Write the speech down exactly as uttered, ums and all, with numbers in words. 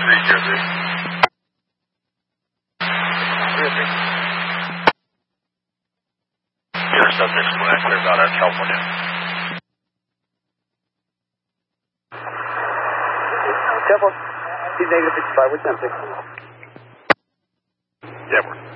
three zero three. three oh three. Your subject when I cleared out of California. Careful. He's negative fifty-five. What's that? Yeah, we're